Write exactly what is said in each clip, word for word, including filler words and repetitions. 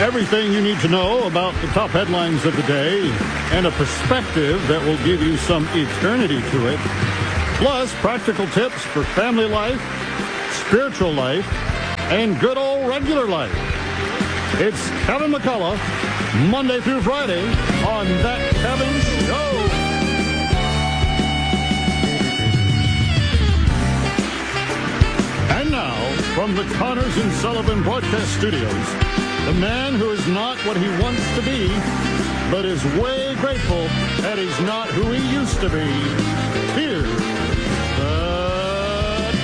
Everything you need to know about the top headlines of the day and a perspective that will give you some eternity to it. Plus, practical tips for family life, spiritual life, and good old regular life. It's Kevin McCullough, Monday through Friday on That Kevin Show. And now, from the Connors and Sullivan Broadcast Studios, the man who is not what he wants to be, but is way grateful that he's not who he used to be. Here's the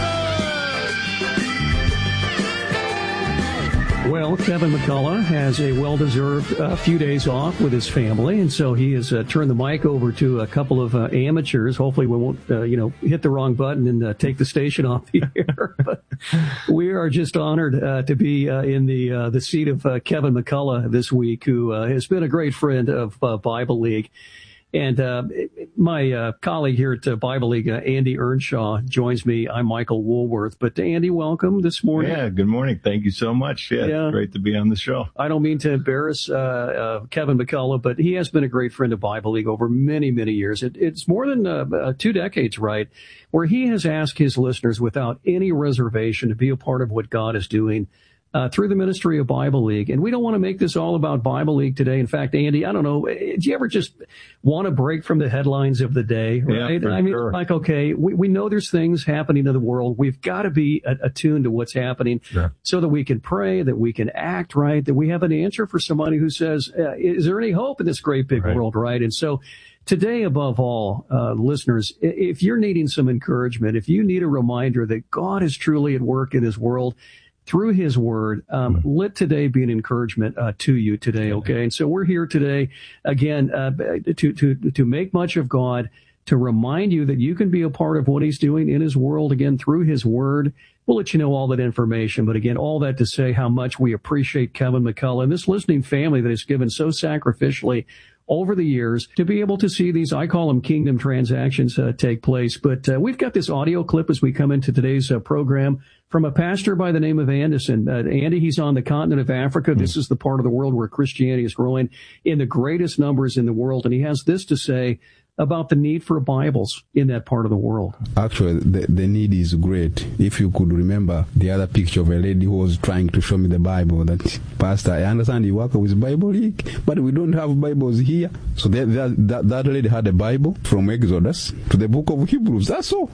Kevin! Well, Kevin McCullough has a well-deserved uh, few days off with his family, and so he has uh, turned the mic over to a couple of uh, amateurs. Hopefully we won't, uh, you know, hit the wrong button and uh, take the station off the air. But we are just honored uh, to be uh, in the uh, the seat of uh, Kevin McCullough this week, who uh, has been a great friend of uh, Bible League. And uh, my uh, colleague here at uh, Bible League, uh, Andy Earnshaw, joins me. I'm Michael Woolworth. But Andy, welcome this morning. Yeah, good morning. Thank you so much. Yeah, yeah. It's great to be on the show. I don't mean to embarrass uh, uh, Kevin McCullough, but he has been a great friend of Bible League over many, many years. It, it's more than uh, uh, two decades, right, where he has asked his listeners without any reservation to be a part of what God is doing Uh, through the ministry of Bible League. And we don't want to make this all about Bible League today. In fact, Andy, I don't know, do you ever just want to break from the headlines of the day, right? Yeah, I mean, sure. like, okay, we, we know there's things happening in the world. We've got to be attuned to what's happening sure. so that we can pray, that we can act right, that we have an answer for somebody who says, uh, is there any hope in this great big right. world, right? And so today, above all, uh, listeners, if you're needing some encouragement, if you need a reminder that God is truly at work in his world, through his word, um, mm-hmm. let today be an encouragement uh, to you today, okay? And so we're here today, again, uh, to, to, to make much of God, to remind you that you can be a part of what he's doing in his world, again, through his word. We'll let you know all that information. But again, all that to say how much we appreciate Kevin McCullough and this listening family that has given so sacrificially over the years to be able to see these, I call them kingdom transactions, uh, take place. But uh, we've got this audio clip as we come into today's uh, program from a pastor by the name of Anderson. Uh, Andy, he's on the continent of Africa. Mm-hmm. This is the part of the world where Christianity is growing in the greatest numbers in the world. And he has this to say about the need for Bibles in that part of the world. Actually, the, the need is great. If you could remember the other picture of a lady who was trying to show me the Bible, that, Pastor, I understand you work with Bible League, but we don't have Bibles here. So that, that, that lady had a Bible from Exodus to the book of Hebrews. That's all.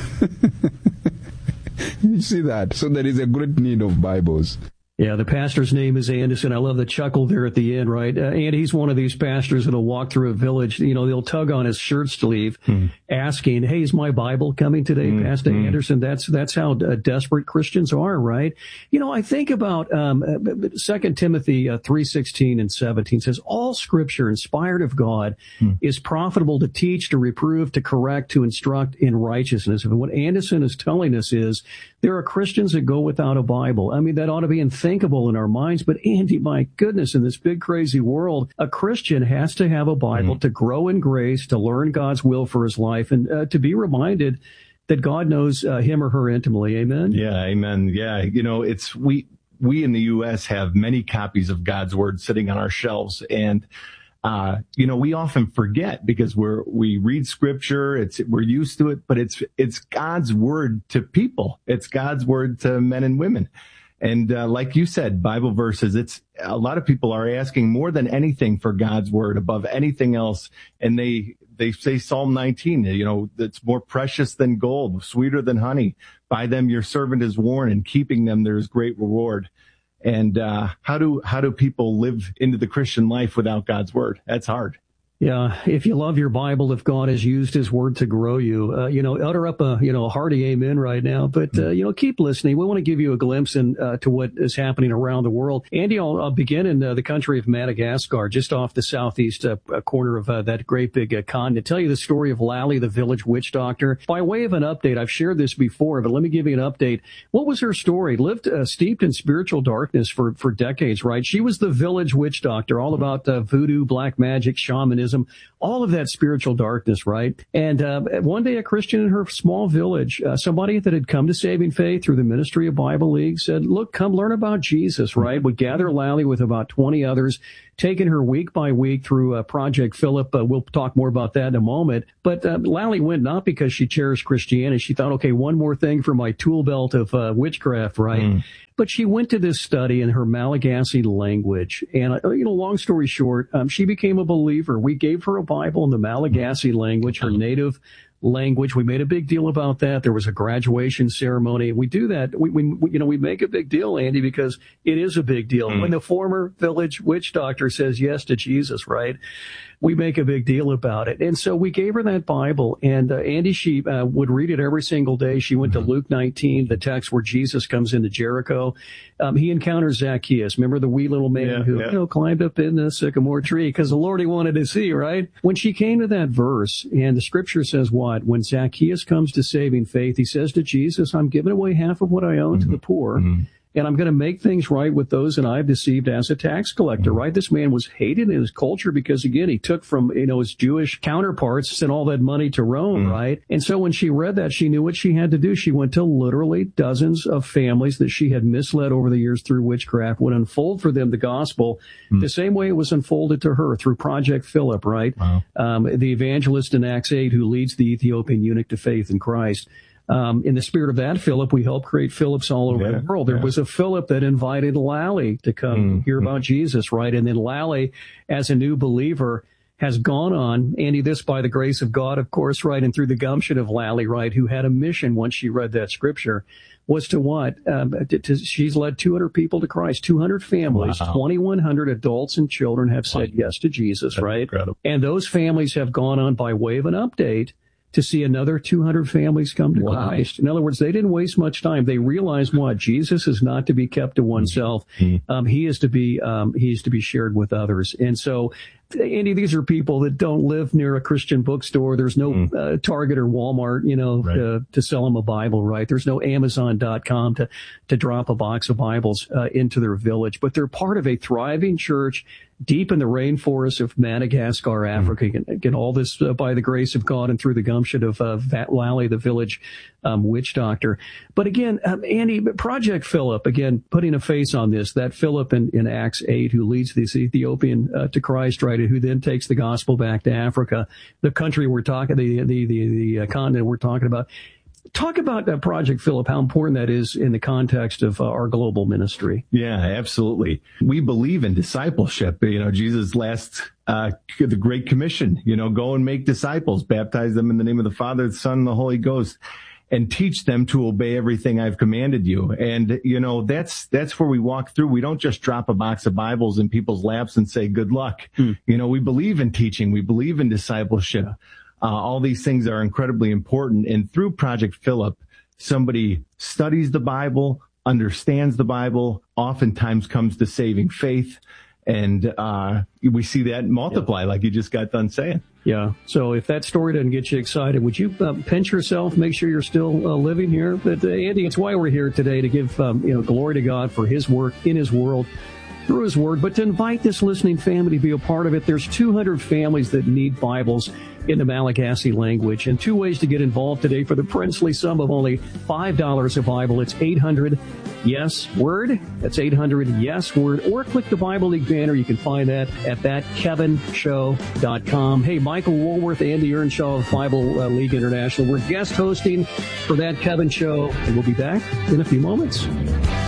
You see that? So there is a great need of Bibles. Yeah, the pastor's name is Anderson. I love the chuckle there at the end, right? Uh, and he's one of these pastors that'll walk through a village. You know, they'll tug on his shirt sleeve, hmm. asking, "Hey, is my Bible coming today, hmm. Pastor hmm. Anderson?" That's that's how uh, desperate Christians are, right? You know, I think about um, Second Timothy uh, three sixteen and seventeen says, "All Scripture, inspired of God, hmm. is profitable to teach, to reprove, to correct, to instruct in righteousness." And what Anderson is telling us is there are Christians that go without a Bible. I mean, that ought to be unthinkable in our minds. But Andy, my goodness, in this big, crazy world, a Christian has to have a Bible mm. to grow in grace, to learn God's will for his life, and uh, to be reminded that God knows uh, him or her intimately. Amen? Yeah, amen. Yeah, you know, it's we we in the U S have many copies of God's Word sitting on our shelves, and Uh, you know, we often forget because we're, we read scripture, it's, we're used to it, but it's, it's God's word to people. It's God's word to men and women. And, uh, like you said, Bible verses, it's, a lot of people are asking more than anything for God's word above anything else. And they, they say Psalm nineteen, you know, that's more precious than gold, sweeter than honey. By them your servant is warned, and keeping them there is great reward. And uh how do how do people live into the Christian life without God's word? That's hard. Yeah, if you love your Bible, if God has used his word to grow you, uh, you know, utter up a, you know, a hearty amen right now. But, uh, you know, keep listening. We want to give you a glimpse in, uh, to what is happening around the world. Andy, I'll, I'll begin in uh, the country of Madagascar, just off the southeast uh, corner of uh, that great big uh, continent. Tell you the story of Lally, the village witch doctor. By way of an update, I've shared this before, but let me give you an update. What was her story? Lived uh, steeped in spiritual darkness for, for decades, right? She was the village witch doctor, all about uh, voodoo, black magic, shamanism, Satanism, all of that spiritual darkness, right? And uh, one day a Christian in her small village, uh, somebody that had come to saving faith through the ministry of Bible League said, look, come learn about Jesus, right? Would gather Lally with about twenty others, taking her week by week through uh, Project Philip. Uh, we'll talk more about that in a moment. But uh, Lally went not because she cherished Christianity. She thought, okay, one more thing for my tool belt of uh, witchcraft, right? Mm. But she went to this study in her Malagasy language. And, uh, you know, long story short, um, she became a believer. We gave her a Bible in the Malagasy language, her native language. We made a big deal about that. There was a graduation ceremony. We do that. We, we, you know, we make a big deal, Andy, because it is a big deal. Mm. When the former village witch doctor says yes to Jesus, right? We make a big deal about it. And so we gave her that Bible, and uh, Andy, she uh, would read it every single day. She went mm-hmm. to Luke nineteen, the text where Jesus comes into Jericho. Um, he encounters Zacchaeus. Remember the wee little man yeah, who yeah. you know climbed up in the sycamore tree because the Lord he wanted to see, right? When she came to that verse, and the scripture says what? When Zacchaeus comes to saving faith, he says to Jesus, I'm giving away half of what I own mm-hmm. to the poor. Mm-hmm. And I'm going to make things right with those that I've deceived as a tax collector, mm-hmm. right? This man was hated in his culture because, again, he took from, you know, his Jewish counterparts, sent all that money to Rome, mm-hmm. right? And so when she read that, she knew what she had to do. She went to literally dozens of families that she had misled over the years through witchcraft, would unfold for them the gospel mm-hmm. the same way it was unfolded to her through Project Philip, right? Wow. Um, the evangelist in Acts eight who leads the Ethiopian eunuch to faith in Christ. Um, in the spirit of that Philip, we helped create Philips all over yeah, the world. There yeah. was a Philip that invited Lally to come mm-hmm. hear about Jesus, right? And then Lally, as a new believer, has gone on, Andy, this by the grace of God, of course, right? And through the gumption of Lally, right? Who had a mission once she read that scripture was to what? Um, to, to, she's led two hundred people to Christ, two hundred families, wow. twenty-one hundred adults and children have said wow. yes to Jesus, That's right? Incredible. And those families have gone on by way of an update to see another two hundred families come to wow. Christ. In other words, they didn't waste much time. They realized what? Jesus is not to be kept to oneself. Mm-hmm. Um, he is to be, um, he is to be shared with others. And so, Andy, these are people that don't live near a Christian bookstore. There's no mm. uh, Target or Walmart, you know, right. uh, to sell them a Bible, right? There's no Amazon dot com to, to drop a box of Bibles uh, into their village. But they're part of a thriving church deep in the rainforests of Madagascar, Africa. Mm. Again, all this uh, by the grace of God and through the gumption of uh, Lally, the village um, witch doctor. But again, um, Andy, Project Philip, again, putting a face on this, that Philip in, in Acts eight who leads this Ethiopian uh, to Christ, right? Who then takes the gospel back to Africa, the country we're talking, the the the, the uh, continent we're talking about. Talk about uh, Project Philip, how important that is in the context of uh, our global ministry. Yeah, absolutely. We believe in discipleship. You know, Jesus' last, uh, the Great Commission, you know, go and make disciples, baptize them in the name of the Father, the Son, and the Holy Ghost, and teach them to obey everything I've commanded you. And, you know, that's, that's where we walk through. We don't just drop a box of Bibles in people's laps and say, good luck. Hmm. You know, we believe in teaching. We believe in discipleship. Uh, all these things are incredibly important. And through Project Philip, somebody studies the Bible, understands the Bible, oftentimes comes to saving faith. And uh we see that multiply, yeah. like you just got done saying. Yeah. So if that story doesn't get you excited, would you uh, pinch yourself, make sure you're still uh, living here? But uh, Andy, it's why we're here today, to give um, you know glory to God for His work in His world, through His Word, but to invite this listening family to be a part of it. There's two hundred families that need Bibles in the Malagasy language, and two ways to get involved today for the princely sum of only five dollars a Bible. It's eight hundred yes word. That's eight hundred yes word, or click the Bible League banner. You can find that at that kevin show dot com. Hey, Michael Woolworth, Andy Earnshaw of Bible uh, League International. We're guest hosting for That Kevin Show, and we'll be back in a few moments.